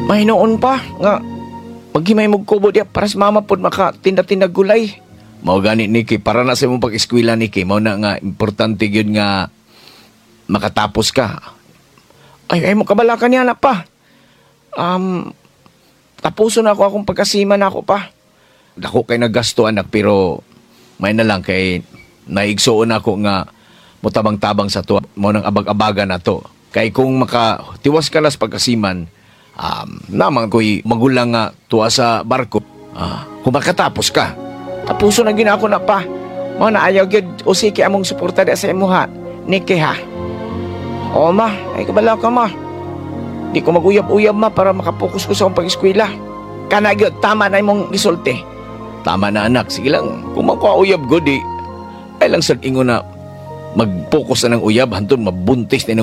Mahinoon pa nga maghimay mong kubo diya para sa mama pod maka tinda-tinda gulay. Mao gani Niki, para na sa imong pag-eskwela Niki, mao na nga importante gyud nga makatapos ka. Ay mo kabalakan niya na pa. Tapuso na ako akong pagkasima na ako pa. Dako kay nagasto anak, pero may na lang kay naigsuon ako nga mutabang-tabang sa to mo nang abag-abaga na to. Kay kung makatiwas ka las pagkasiman, naman ko'y magulang nga tuwa sa barko, kung makatapos ka. Tapuso na gina ako na pa. Mo na ayaw gyud usiki among suporta da sa imuha. Niki ha. Oo ma, ay kabala ka ma. Di ko mag-uyab-uyab ma para makapokus ko sa akong pag-eskwela. Kana gyud tama na imong gisulti. Tama na anak, sige lang. Kung makuuyab ko, di, ay lang sa ingo na mag-focus na ng uyab, hantun mabuntis na